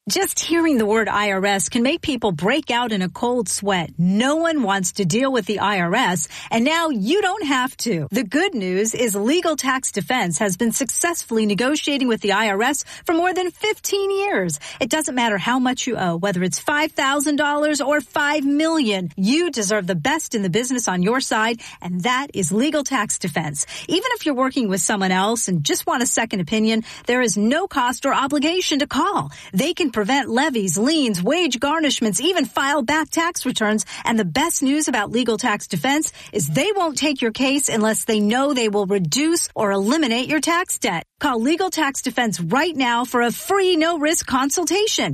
Just hearing the word IRS can make people break out in a cold sweat. No one wants to deal with the IRS, and now you don't have to. The good news is Legal Tax Defense has been successfully negotiating with the IRS for more than 15 years. It doesn't matter how much you owe, whether it's $5,000 or $5 million. You deserve the best in the business on your side, and that is Legal Tax Defense. Even if you're working with someone else and just want a second opinion, there is no cost or obligation to call. They can prevent levies, liens, wage garnishments, even file back tax returns. And the best news about Legal Tax Defense is they won't take your case unless they know they will reduce or eliminate your tax debt. Call Legal Tax Defense right now for a free no-risk consultation.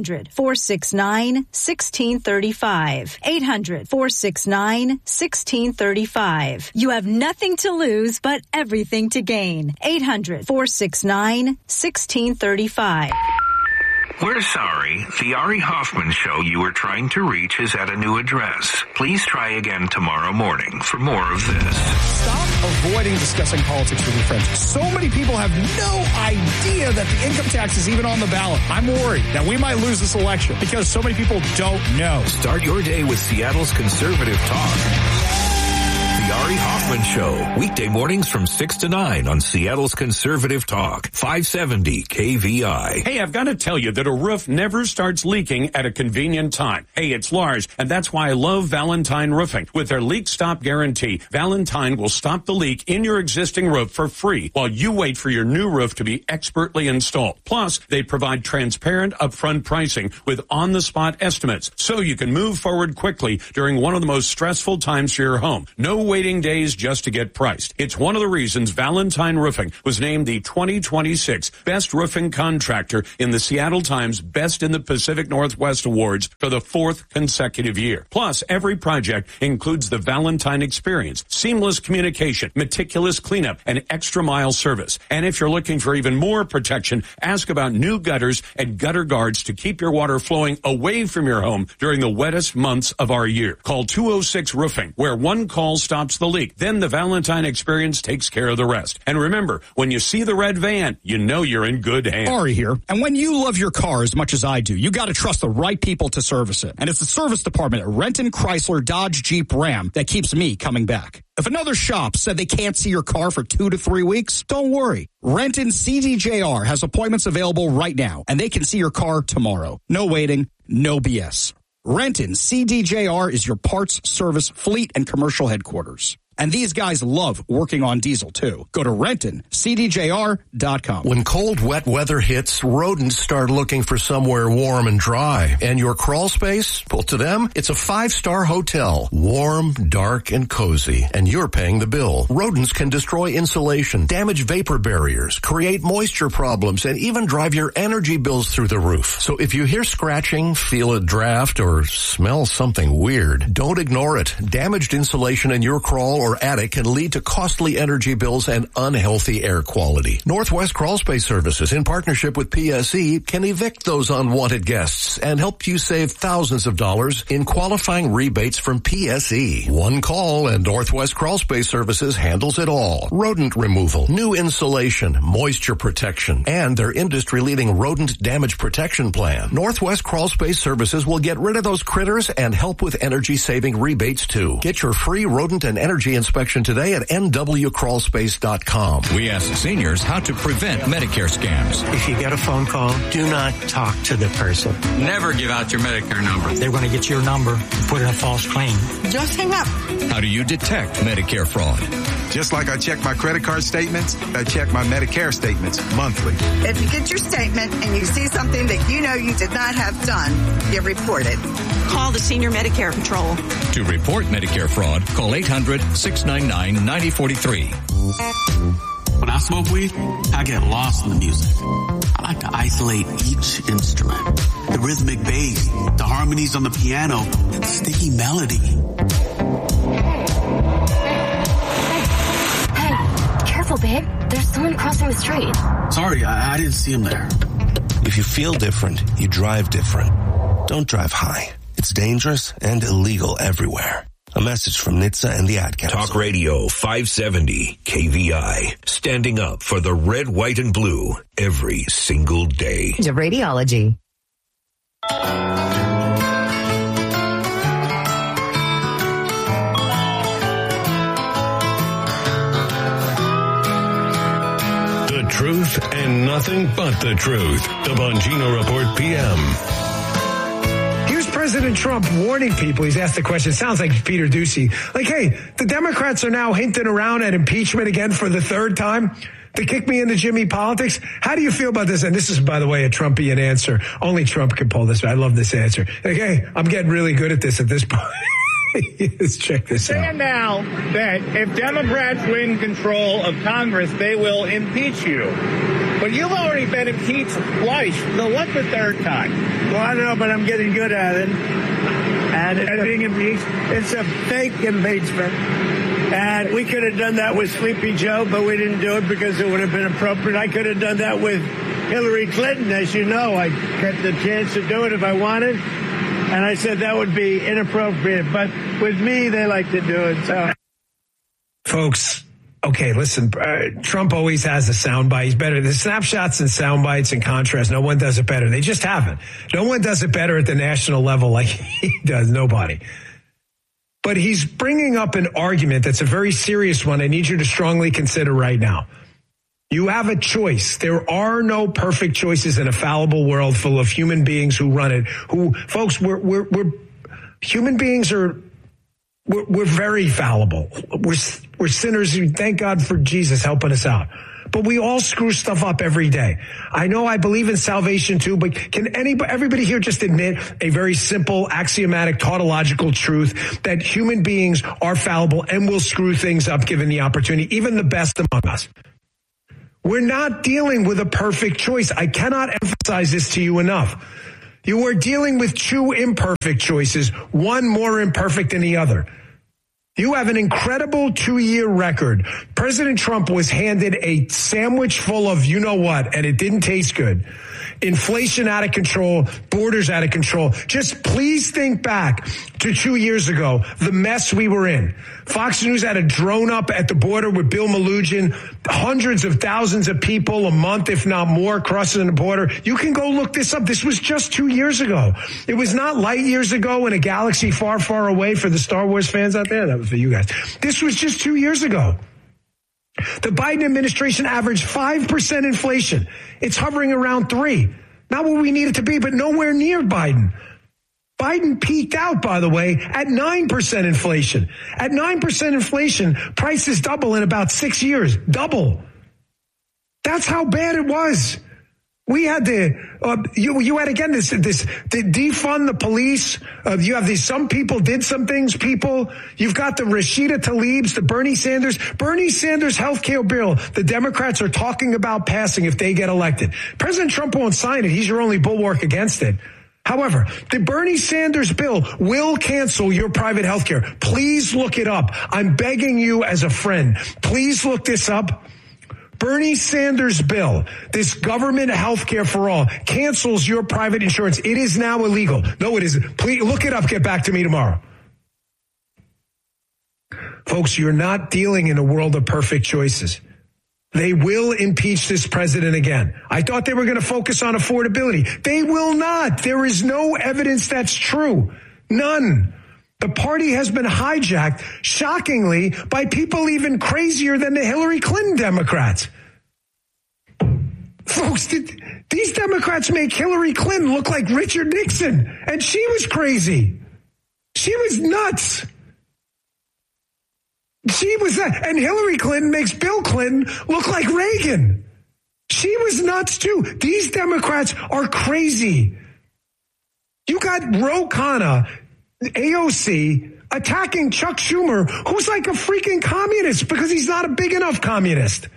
800-469-1635. 800-469-1635. You have nothing to lose but everything to gain. 800-469-1635. We're sorry. The Ari Hoffman show you were trying to reach is at a new address. Please try again tomorrow morning for more of this. Stop avoiding discussing politics with your friends. So many people have no idea that the income tax is even on the ballot. I'm worried that we might lose this election because so many people don't know. Start your day with Seattle's Conservative Talk. The Ari Hoffman Show, weekday mornings from 6 to 9 on Seattle's Conservative Talk, 570 KVI. Hey, I've got to tell you that a roof never starts leaking at a convenient time. Hey, it's Lars, and that's why I love Valentine Roofing. With their leak stop guarantee, Valentine will stop the leak in your existing roof for free while you wait for your new roof to be expertly installed. Plus, they provide transparent upfront pricing with on-the-spot estimates so you can move forward quickly during one of the most stressful times for your home. No waiting days just to get priced. It's one of the reasons Valentine Roofing was named the 2026 Best Roofing Contractor in the Seattle Times Best in the Pacific Northwest Awards for the 4th consecutive year. Plus, every project includes the Valentine experience, seamless communication, meticulous cleanup, and extra mile service. And if you're looking for even more protection, ask about new gutters and gutter guards to keep your water flowing away from your home during the wettest months of our year. Call 206 Roofing, where one call stops the leak. Then the Valentine experience takes care of the rest. And remember, when you see the red van, you know you're in good hands. Ari here. And when you love your car as much as I do, you got to trust the right people to service it. And it's the service department at Renton Chrysler Dodge Jeep Ram that keeps me coming back. If another shop said they can't see your car for 2 to 3 weeks, don't worry. Renton CDJR has appointments available right now, and they can see your car tomorrow. No waiting, no BS. Renton CDJR is your parts, service, fleet, and commercial headquarters. And these guys love working on diesel, too. Go to RentonCDJR.com. When cold, wet weather hits, rodents start looking for somewhere warm and dry. And your crawl space? Well, to them, it's a 5-star hotel. Warm, dark, and cozy. And you're paying the bill. Rodents can destroy insulation, damage vapor barriers, create moisture problems, and even drive your energy bills through the roof. So if you hear scratching, feel a draft, or smell something weird, don't ignore it. Damaged insulation in your crawl or attic can lead to costly energy bills and unhealthy air quality. Northwest Crawl Space Services, in partnership with PSE, can evict those unwanted guests and help you save thousands of dollars in qualifying rebates from PSE. One call and Northwest Crawl Space Services handles it all. Rodent removal, new insulation, moisture protection, and their industry-leading rodent damage protection plan. Northwest Crawl Space Services will get rid of those critters and help with energy-saving rebates, too. Get your free rodent and energy inspection today at nwcrawlspace.com. We ask seniors how to prevent Medicare scams. If you get a phone call, do not talk to the person. Never give out your Medicare number. They're going to get your number and put in a false claim. Just hang up. How do you detect Medicare fraud? Just like I check my credit card statements, I check my Medicare statements monthly. If you get your statement and you see something that you know you did not have done, you report it. Call the Senior Medicare Patrol. To report Medicare fraud, call 800-699-9043. When I smoke weed, I get lost in the music. I like to isolate each instrument. The rhythmic bass, the harmonies on the piano, the sticky melody. Hey, careful, babe. There's someone crossing the street. Sorry, I didn't see him there. If you feel different, you drive different. Don't drive high. It's dangerous and illegal everywhere. A message from NHTSA and the Ad Council. Talk Radio 570 KVI. Standing up for the red, white, and blue every single day. To Radiology. The truth and nothing but the truth. The Bongino Report PM. Here's President Trump warning people. He's asked the question. It sounds like Peter Doocy. Like, hey, the Democrats are now hinting around at impeachment again for the third time to kick me into Jimmy politics. How do you feel about this? And this is, by the way, a Trumpian answer. Only Trump can pull this. I love this answer. Like, hey, I'm getting really good at this point. Let's check this out. Saying now that if Democrats win control of Congress, they will impeach you. But you've already been impeached twice. So what's the third time? Well, I don't know, but I'm getting good at it. And being impeached, it's a fake impeachment. And we could have done that with Sleepy Joe, but we didn't do it because it would have been appropriate. I could have done that with Hillary Clinton. As you know, I got the chance to do it if I wanted. And I said that would be inappropriate. But with me, they like to do it. So, folks, okay, listen, Trump always has a soundbite. He's better. The snapshots and sound bites and contrast, no one does it better. They just haven't. No one does it better at the national level like he does. Nobody. But he's bringing up an argument that's a very serious one. I need you to strongly consider right now. You have a choice. There are no perfect choices in a fallible world full of human beings who run it. Who, folks, we're human beings are. We're very fallible. We're sinners who thank God for Jesus helping us out. But we all screw stuff up every day. I know I believe in salvation too, but can everybody here just admit a very simple, axiomatic, tautological truth that human beings are fallible and will screw things up given the opportunity, even the best among us? We're not dealing with a perfect choice. I cannot emphasize this to you enough. You are dealing with two imperfect choices, one more imperfect than the other. You have an incredible 2-year record. President Trump was handed a sandwich full of you know what, and it didn't taste good. Inflation out of control, borders out of control. Just please think back to 2 years ago, the mess we were in. Fox News had a drone up at the border with Bill Malugin, hundreds of thousands of people a month, if not more, crossing the border. You can go look this up. This was just 2 years ago. It was not light years ago in a galaxy far, far away for the Star Wars fans out there. That was for you guys. This was just 2 years ago. The Biden administration averaged 5% inflation. It's hovering around 3%. Not what we need it to be, but nowhere near Biden. Biden peaked out, by the way, at 9% inflation. At 9% inflation, prices double in about 6 years. Double. That's how bad it was. We had to, you had again this defund the police. You have these, some people did some things, people. You've got the Rashida Tlaibs, the Bernie Sanders healthcare bill. The Democrats are talking about passing if they get elected. President Trump won't sign it. He's your only bulwark against it. However, the Bernie Sanders bill will cancel your private healthcare. Please look it up. I'm begging you as a friend. Please look this up. Bernie Sanders' bill, this government health care for all, cancels your private insurance. It is now illegal. No, it isn't. Please look it up. Get back to me tomorrow. Folks, you're not dealing in a world of perfect choices. They will impeach this president again. I thought they were going to focus on affordability. They will not. There is no evidence that's true. None. The party has been hijacked, shockingly, by people even crazier than the Hillary Clinton Democrats. Folks, these Democrats make Hillary Clinton look like Richard Nixon, and she was crazy. She was nuts. She was that, and Hillary Clinton makes Bill Clinton look like Reagan. She was nuts too. These Democrats are crazy. You got Ro Khanna, AOC, attacking Chuck Schumer, who's like a freaking communist because he's not a big enough communist.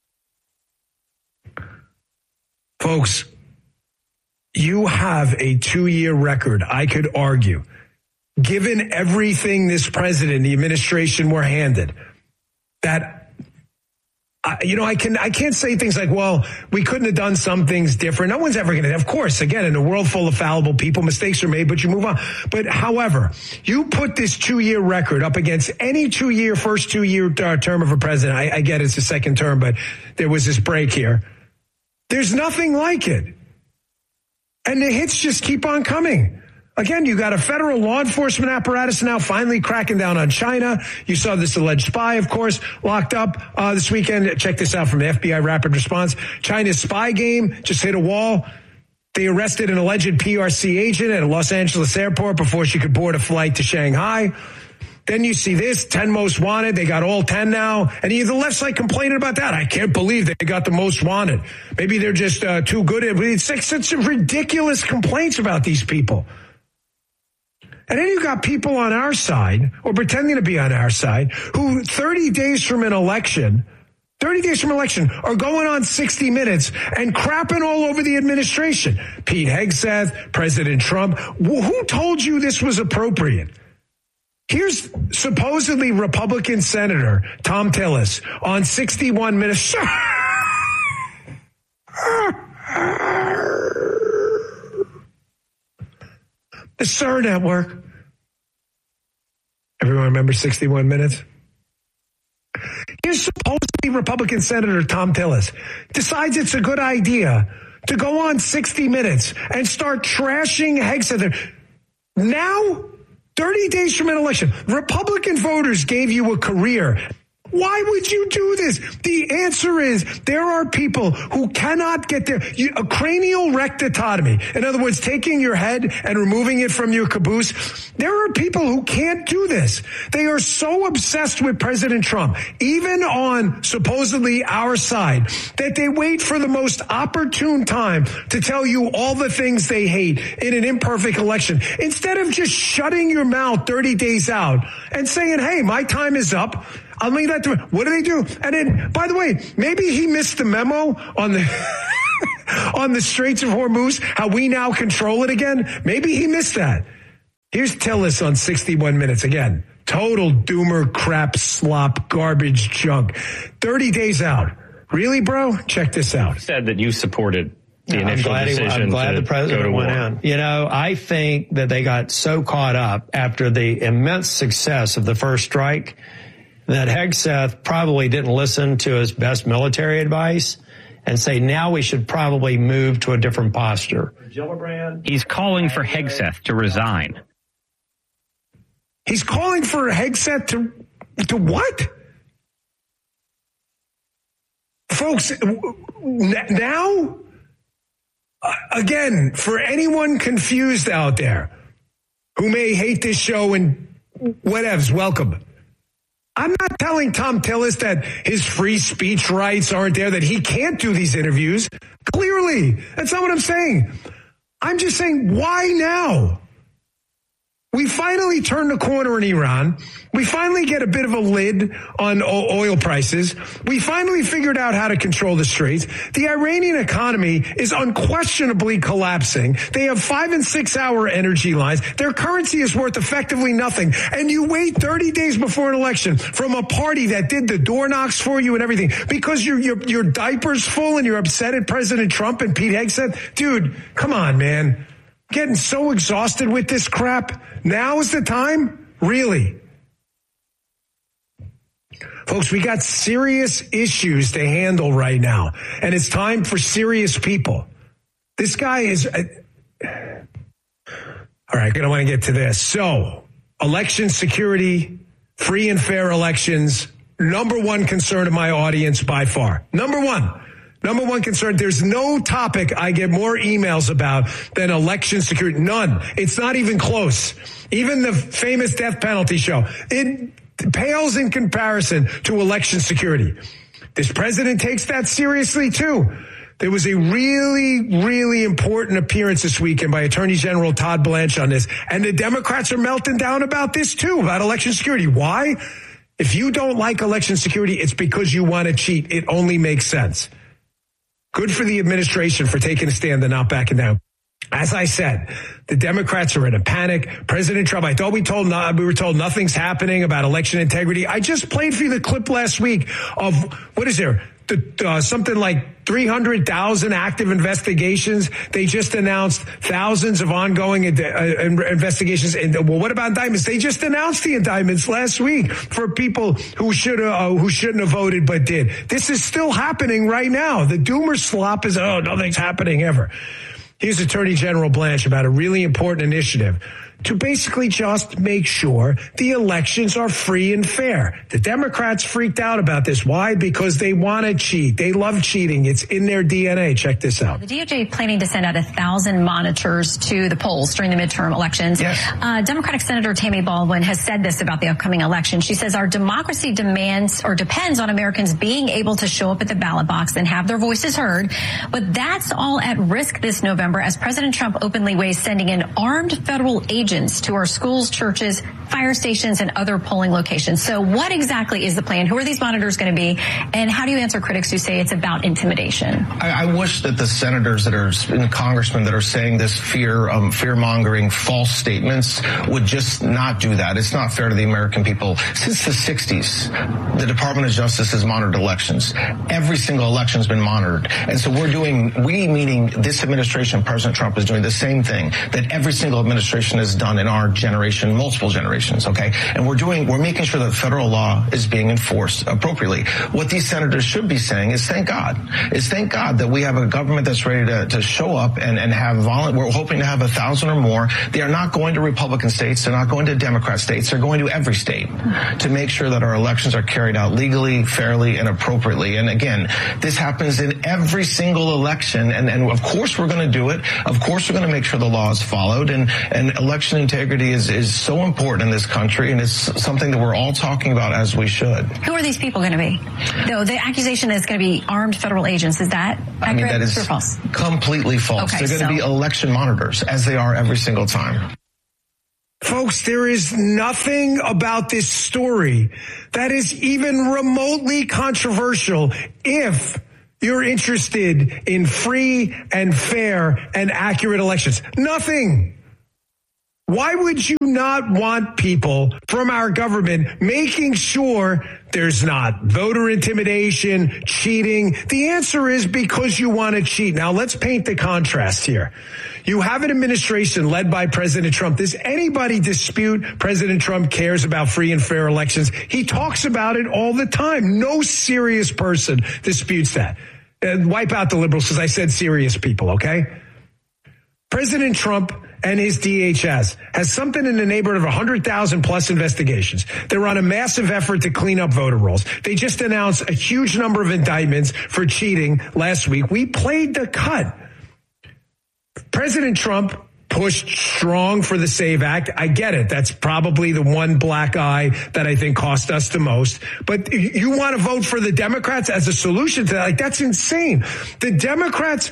Folks, you have a 2-year record, I could argue, given everything this president, the administration were handed, that I can't say things like, well, we couldn't have done some things different. No one's ever going to. Of course, again, in a world full of fallible people, mistakes are made, but you move on. But however, you put this 2-year record up against any first 2-year term of a president. I get it's a second term, but there was this break here. There's nothing like it. And the hits just keep on coming. Again, you got a federal law enforcement apparatus now finally cracking down on China. You saw this alleged spy, of course, locked up this weekend. Check this out from the FBI Rapid Response. China's spy game just hit a wall. They arrested an alleged PRC agent at a Los Angeles airport before she could board a flight to Shanghai. Then you see this, 10 most wanted. They got all 10 now. And the left side complaining about that. I can't believe they got the most wanted. Maybe they're just too good at it. It's like such ridiculous complaints about these people. And then you got people on our side, or pretending to be on our side, who 30 days from election, are going on 60 Minutes and crapping all over the administration. Pete Hegseth, President Trump. Who told you this was appropriate? Here's supposedly Republican Senator Tom Tillis on 61 Minutes. The SIR Network. Everyone remember 61 Minutes? Here's supposedly Republican Senator Tom Tillis decides it's a good idea to go on 60 Minutes and start trashing Hegseth. Now, 30 days from an election, Republican voters gave you a career. Why would you do this? The answer is there are people who cannot get a cranial rectotomy. In other words, taking your head and removing it from your caboose. There are people who can't do this. They are so obsessed with President Trump, even on supposedly our side, that they wait for the most opportune time to tell you all the things they hate in an imperfect election. Instead of just shutting your mouth 30 days out and saying, hey, my time is up. I'll leave that to him. What do they do? And then, by the way, maybe he missed the memo on the on the Straits of Hormuz, how we now control it again. Maybe he missed that. Here's Tillis on 61 Minutes again. Total doomer, crap, slop, garbage, junk. 30 days out. Really, bro? Check this out. Said that you supported the initial decision. I'm glad the president went in. You know, I think that they got so caught up after the immense success of the first strike that Hegseth probably didn't listen to his best military advice and say, now we should probably move to a different posture. He's calling for Hegseth to resign. He's calling for Hegseth to what? Folks, now, again, for anyone confused out there who may hate this show and whatevs, welcome. I'm not telling Tom Tillis that his free speech rights aren't there, that he can't do these interviews. Clearly, that's not what I'm saying. I'm just saying, why now? We finally turned the corner in Iran. We finally get a bit of a lid on oil prices. We finally figured out how to control the Straits. The Iranian economy is unquestionably collapsing. They have 5 and 6 hour energy lines. Their currency is worth effectively nothing. And you wait 30 days before an election from a party that did the door knocks for you and everything because your diaper's full and you're upset at President Trump and Pete Hegseth. Dude, come on, man. Getting so exhausted with this crap. Now is the time? Really? Folks, we got serious issues to handle right now, and it's time for serious people. This guy is... all right, I want to get to this. So, election security, free and fair elections, number one concern of my audience by far. Number one concern. There's no topic I get more emails about than election security. None. It's not even close. Even the famous death penalty show. It pales in comparison to election security. This president takes that seriously too. There was a really, really important appearance this weekend by Attorney General Todd Blanche on this. And the Democrats are melting down about this too, about election security. Why? If you don't like election security, it's because you want to cheat. It only makes sense. Good for the administration for taking a stand and not backing down. As I said, the Democrats are in a panic. President Trump, I thought we were told nothing's happening about election integrity. I just played for you the clip last week of, what is there? Something like 300,000 active investigations. They just announced thousands of ongoing investigations. And well, what about indictments? They just announced the indictments last week for people who shouldn't have voted but did. This is still happening right now. The doomer slop is, nothing's happening ever. Here's Attorney General Blanche about a really important initiative to basically just make sure the elections are free and fair. The Democrats freaked out about this. Why? Because they want to cheat. They love cheating. It's in their DNA. Check this out. The DOJ planning to send out 1,000 monitors to the polls during the midterm elections. Yes. Democratic Senator Tammy Baldwin has said this about the upcoming election. She says our democracy demands or depends on Americans being able to show up at the ballot box and have their voices heard. But that's all at risk this November as President Trump openly weighs sending in armed federal agents to our schools, churches, fire stations, and other polling locations. So what exactly is the plan? Who are these monitors going to be? And how do you answer critics who say it's about intimidation? I wish that the senators that are and the congressmen that are saying this fear-mongering false statements would just not do that. It's not fair to the American people. Since the 60s, the Department of Justice has monitored elections. Every single election has been monitored. And so meaning this administration, President Trump, is doing the same thing that every single administration has done in our generation, multiple generations, okay? And we're making sure that federal law is being enforced appropriately. What these senators should be saying is thank God that we have a government that's ready to show up and have we're hoping to have 1,000 or more. They are not going to Republican states. They're not going to Democrat states. They're going to every state to make sure that our elections are carried out legally, fairly, and appropriately. And again, this happens in every single election. And of course we're going to do it. Of course we're going to make sure the law is followed. And election integrity is so important in this country, and it's something that we're all talking about as we should. Who are these people going to be? Though the accusation is going to be armed federal agents. Is that accurate? I mean, that is or false? Completely false. Okay, they're going to be election monitors, as they are every single time. Folks, there is nothing about this story that is even remotely controversial if you're interested in free and fair and accurate elections. Nothing. Why would you not want people from our government making sure there's not voter intimidation, cheating? The answer is because you want to cheat. Now, let's paint the contrast here. You have an administration led by President Trump. Does anybody dispute President Trump cares about free and fair elections? He talks about it all the time. No serious person disputes that. Wipe out the liberals because I said serious people, okay? President Trump and his DHS has something in the neighborhood of 100,000 plus investigations. They're on a massive effort to clean up voter rolls. They just announced a huge number of indictments for cheating last week. We played the cut. President Trump pushed strong for the SAVE Act. I get it. That's probably the one black eye that I think cost us the most. But you want to vote for the Democrats as a solution to that? Like, that's insane. The Democrats'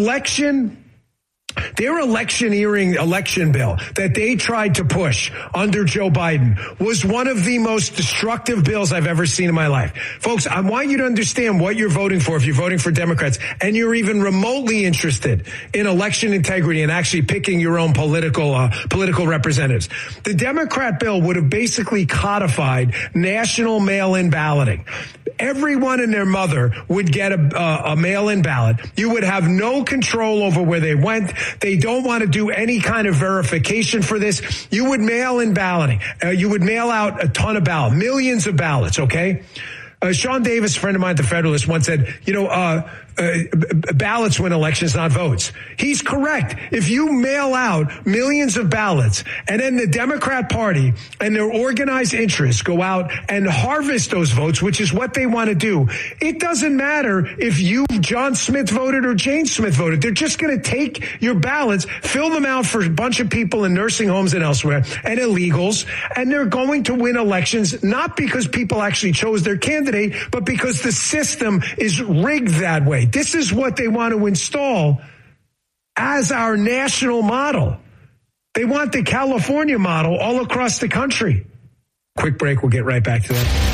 their electioneering election bill that they tried to push under Joe Biden was one of the most destructive bills I've ever seen in my life. Folks, I want you to understand what you're voting for if you're voting for Democrats and you're even remotely interested in election integrity and actually picking your own political representatives. The Democrat bill would have basically codified national mail-in balloting. Everyone and their mother would get a mail-in ballot. You would have no control over where they went. They don't want to do any kind of verification for this. You would mail in balloting. You would mail out a ton of ballots, millions of ballots, okay? Sean Davis, a friend of mine at the Federalist, once said, ballots win elections, not votes. He's correct. If you mail out millions of ballots and then the Democrat Party and their organized interests go out and harvest those votes, which is what they want to do, it doesn't matter if you, John Smith, voted or Jane Smith voted. They're just going to take your ballots, fill them out for a bunch of people in nursing homes and elsewhere and illegals, and they're going to win elections, not because people actually chose their candidate, but because the system is rigged that way. This is what they want to install as our national model. They want the California model all across the country. Quick break. We'll get right back to that.